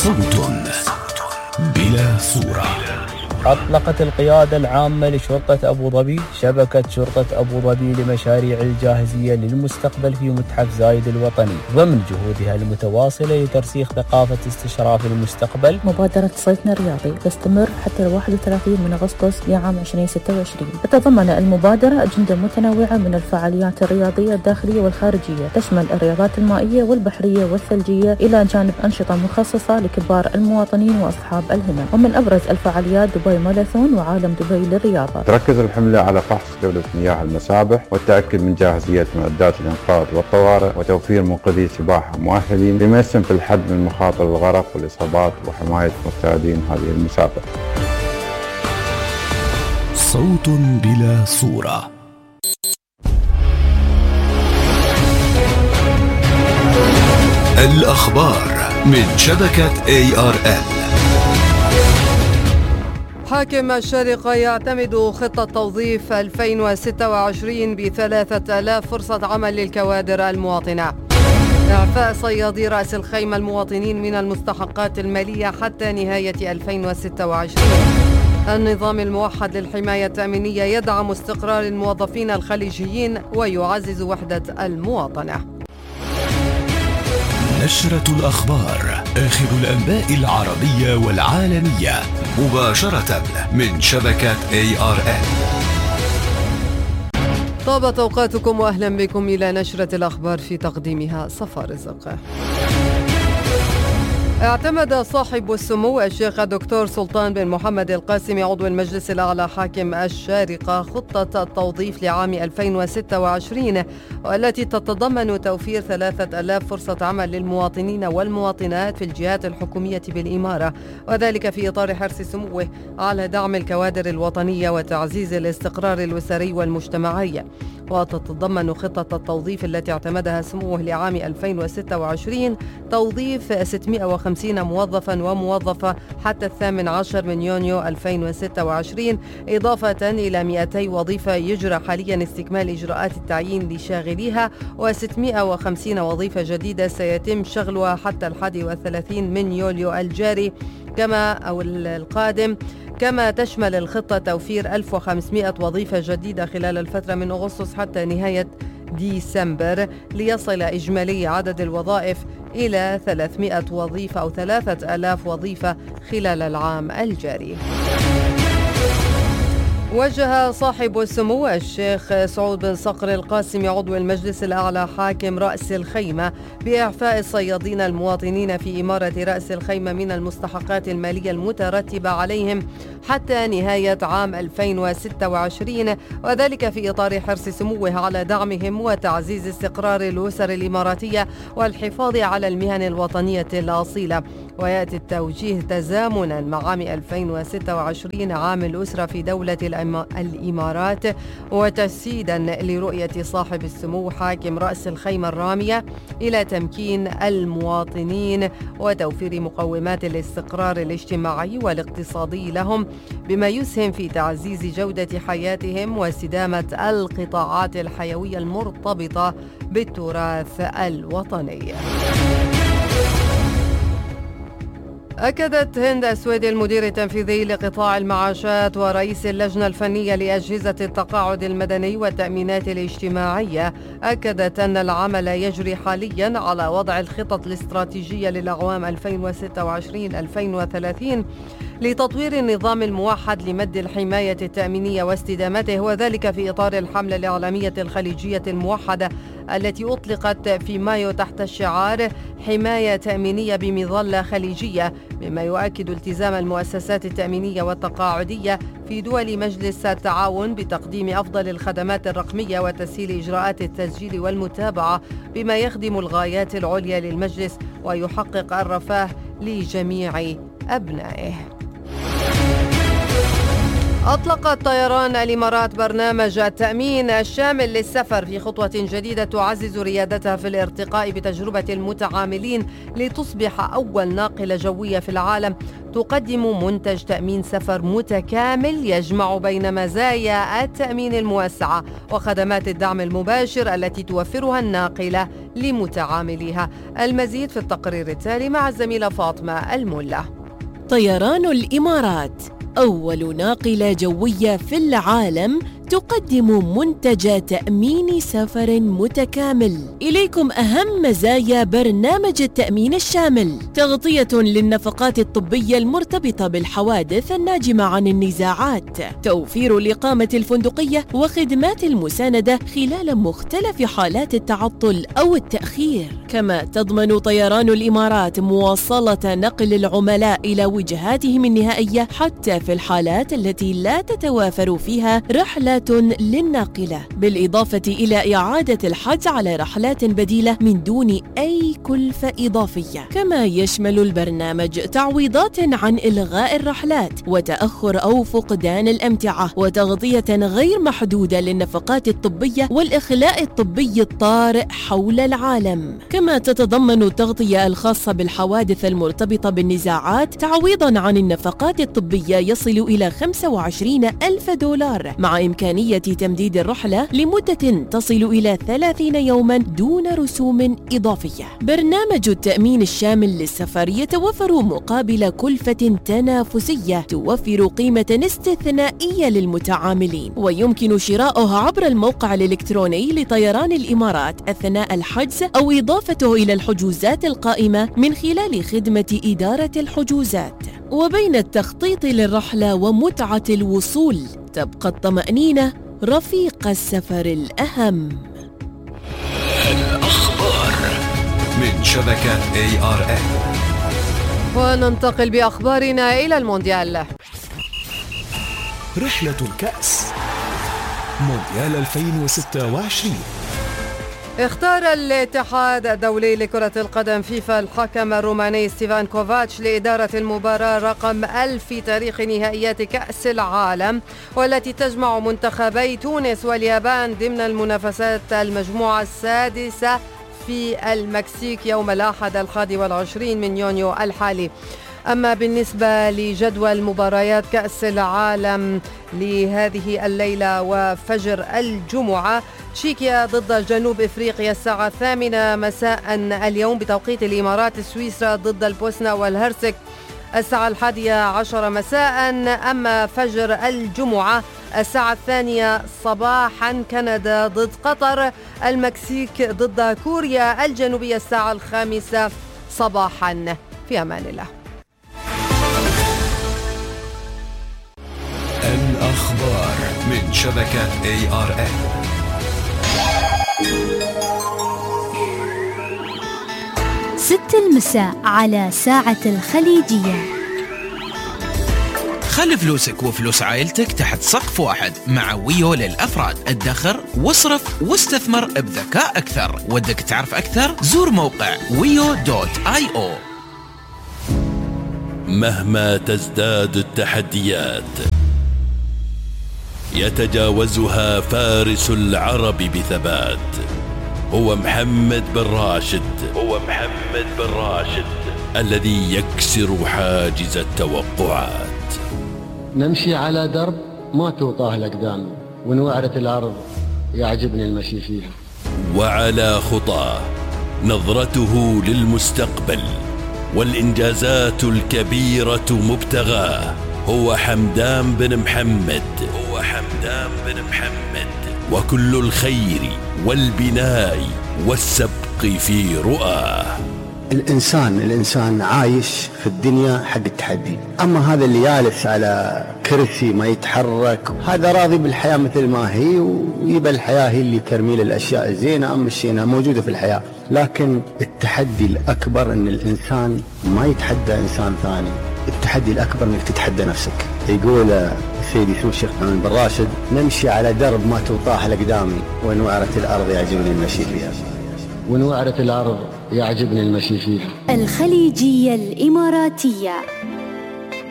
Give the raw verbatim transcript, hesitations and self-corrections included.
صوت بلا صورة. أطلقت القيادة العامة لشرطة أبو ظبي شبكة شرطة أبو ظبي لمشاريع الجاهزية للمستقبل في متحف زايد الوطني ضمن جهودها المتواصلة لترسيخ ثقافة استشراف المستقبل. مبادرة صيفنا الرياضي تستمر حتى واحد وثلاثين من أغسطس لعام ألفين وستة وعشرين. تتضمن المبادرة أجندة متنوعة من الفعاليات الرياضية الداخلية والخارجية، تشمل الرياضات المائية والبحرية والثلجية إلى جانب أنشطة مخصصة لكبار المواطنين وأصحاب الهمم. ومن أبرز الفعاليات دبي ماراثون وعالم دبي للرياضة. تركز الحملة على فحص جودة مياه المسابح والتأكد من جاهزية معدات الإنقاذ والطوارئ وتوفير منقذي سباحة مؤهلين بما يسهم في الحد من مخاطر الغرق والإصابات وحماية مستعدين هذه المسابقة. صوت بلا صورة. الأخبار من شبكة إيه آر إل. حاكم الشارقة يعتمد خطة توظيف ألفين وستة وعشرين بثلاثة آلاف فرصة عمل للكوادر المواطنة. إعفاء صيادي رأس الخيمة المواطنين من المستحقات المالية حتى نهاية ألفين وستة وعشرين. النظام الموحد للحماية التأمينية يدعم استقرار الموظفين الخليجيين ويعزز وحدة المواطنة. نشرة الأخبار، آخر الأنباء العربية والعالمية مباشرة من شبكة إيه آر إل. طابت أوقاتكم وأهلا بكم إلى نشرة الأخبار في تقديمها صفا رزق. اعتمد صاحب السمو الشيخ الدكتور سلطان بن محمد القاسمي عضو المجلس الأعلى حاكم الشارقة خطة التوظيف لعام ألفين وستة وعشرين، والتي تتضمن توفير ثلاثة آلاف فرصة عمل للمواطنين والمواطنات في الجهات الحكومية بالإمارة، وذلك في إطار حرص سموه على دعم الكوادر الوطنية وتعزيز الاستقرار الأسري والمجتمعي. وتتضمن خطة التوظيف التي اعتمدها سموه لعام ألفين وستة وعشرين توظيف ستمائة وخمسين موظفا وموظفة حتى الثامن عشر من يونيو ألفين وستة وعشرين، إضافة إلى مئتي وظيفة يجرى حاليا استكمال إجراءات التعيين لشاغليها، وستمائة وخمسين وظيفة جديدة سيتم شغلها حتى الحادي والثلاثين من يوليو الجاري كما أو القادم. كما تشمل الخطة توفير ألف وخمسمائة وظيفة جديدة خلال الفترة من أغسطس حتى نهاية ديسمبر، ليصل إجمالي عدد الوظائف إلى ثلاثمائة وظيفة أو ثلاثة آلاف وظيفة خلال العام الجاري. وجه صاحب السمو الشيخ سعود بن صقر القاسمي عضو المجلس الأعلى حاكم رأس الخيمة بإعفاء الصيادين المواطنين في إمارة رأس الخيمة من المستحقات المالية المترتبة عليهم حتى نهاية عام ألفين وستة وعشرين، وذلك في إطار حرص سموه على دعمهم وتعزيز استقرار الأسر الإماراتية والحفاظ على المهن الوطنية الأصيلة. ويأتي التوجيه تزامنا مع عام ألفين وستة وعشرين عام الأسرة في دولة الإمارات، وتجسيدا لرؤية صاحب السمو حاكم رأس الخيمة الرامية إلى تمكين المواطنين وتوفير مقومات الاستقرار الاجتماعي والاقتصادي لهم، بما يسهم في تعزيز جودة حياتهم واستدامة القطاعات الحيوية المرتبطة بالتراث الوطني. أكدت هند أسودي المدير التنفيذي لقطاع المعاشات ورئيس اللجنة الفنية لأجهزة التقاعد المدني والتأمينات الاجتماعية، أكدت أن العمل يجري حاليا على وضع الخطط الاستراتيجية للأعوام ألفين وستة وعشرين ألفين وثلاثين لتطوير النظام الموحد لمد الحماية التأمينية واستدامته، وذلك في إطار الحملة الإعلامية الخليجية الموحدة التي أطلقت في مايو تحت الشعار حماية تأمينية بمظلة خليجية، مما يؤكد التزام المؤسسات التأمينية والتقاعدية في دول مجلس التعاون بتقديم أفضل الخدمات الرقمية وتسهيل إجراءات التسجيل والمتابعة، بما يخدم الغايات العليا للمجلس ويحقق الرفاه لجميع أبنائه. أطلقت طيران الإمارات برنامج التأمين الشامل للسفر في خطوة جديدة تعزز ريادتها في الارتقاء بتجربة المتعاملين لتصبح أول ناقلة جوية في العالم تقدم منتج تأمين سفر متكامل يجمع بين مزايا التأمين الموسعة وخدمات الدعم المباشر التي توفرها الناقلة لمتعامليها. المزيد في التقرير التالي مع الزميلة فاطمة الملا. طيران الإمارات أول ناقلة جوية في العالم تقدم منتج تأمين سفر متكامل. إليكم أهم مزايا برنامج التأمين الشامل: تغطية للنفقات الطبية المرتبطة بالحوادث الناجمة عن النزاعات، توفير الإقامة الفندقية وخدمات المساندة خلال مختلف حالات التعطل أو التأخير. كما تضمن طيران الإمارات مواصلة نقل العملاء إلى وجهاتهم النهائية حتى في الحالات التي لا تتوافر فيها رحلة للناقلة، بالإضافة إلى إعادة الحجز على رحلات بديلة من دون أي كلفة إضافية. كما يشمل البرنامج تعويضات عن إلغاء الرحلات وتأخر أو فقدان الأمتعة، وتغطية غير محدودة للنفقات الطبية والإخلاء الطبي الطارئ حول العالم. كما تتضمن التغطية الخاصة بالحوادث المرتبطة بالنزاعات تعويضا عن النفقات الطبية يصل إلى خمسة وعشرين ألف دولار، مع إمكانية تمديد الرحلة لمدة تصل إلى ثلاثين يوما دون رسوم إضافية. برنامج التأمين الشامل للسفر يتوفر مقابل كلفة تنافسية توفر قيمة استثنائية للمتعاملين، ويمكن شراؤه عبر الموقع الإلكتروني لطيران الإمارات أثناء الحجز أو إضافته إلى الحجوزات القائمة من خلال خدمة إدارة الحجوزات. وبين التخطيط للرحلة ومتعة الوصول تبقى الطمأنينة رفيق السفر الأهم. الأخبار من شبكة إيه آر إم. وننتقل بأخبارنا إلى المونديال. رحلة الكأس مونديال ألفين وستة وعشرين. اختار الاتحاد الدولي لكرة القدم فيفا الحكم الروماني ستيفان كوفاتش لإدارة المباراة رقم ألف في تاريخ نهائيات كأس العالم، والتي تجمع منتخبي تونس واليابان ضمن المنافسات المجموعة السادسة في المكسيك يوم الأحد الحادي والعشرين من يونيو الحالي. أما بالنسبة لجدول مباريات كأس العالم لهذه الليلة وفجر الجمعة، تشيكيا ضد جنوب إفريقيا الساعة الثامنة مساء اليوم بتوقيت الإمارات، سويسرا ضد البوسنة والهرسك الساعة الحادية عشر مساء. أما فجر الجمعة الساعة الثانية صباحا كندا ضد قطر، المكسيك ضد كوريا الجنوبية الساعة الخامسة صباحا. في أمان الله. الأخبار من شبكة إيه آر إم. ست المساء على ساعة الخليجية. خلي فلوسك وفلوس عائلتك تحت سقف واحد مع ويو للأفراد. ادخر واصرف واستثمر بذكاء أكثر. ودك تعرف أكثر؟ زور موقع ويو دوت آي أو. مهما تزداد التحديات يتجاوزها فارس العرب بثبات. هو محمد بن راشد هو محمد بن راشد الذي يكسر حاجز التوقعات. نمشي على درب ما توطاه الأقدام، وإن وعرت الأرض يعجبني المشي فيها. وعلى خطاه نظرته للمستقبل والإنجازات الكبيرة مبتغاه. هو حمدان بن محمد هو حمدان بن محمد وكل الخير والبناء والسبق في رؤاه. الإنسان الإنسان عايش في الدنيا حق التحدي، أما هذا اللي جالس على كرسي ما يتحرك هذا راضي بالحياة مثل ما هي، ويبقى الحياة هي اللي ترمي الأشياء الزينة أم الشينة موجودة في الحياة. لكن التحدي الأكبر أن الإنسان ما يتحدى إنسان ثاني، التحدي الأكبر أنك تتحدى نفسك. يقول سيدي سمو الشيخ محمد بن راشد: نمشي على درب ما توطاه لقدامي، وإن وعرت الأرض يعجبني المشي فيها. وإن وعرت الأرض يعجبني المشي فيها. الخليجية الإماراتية.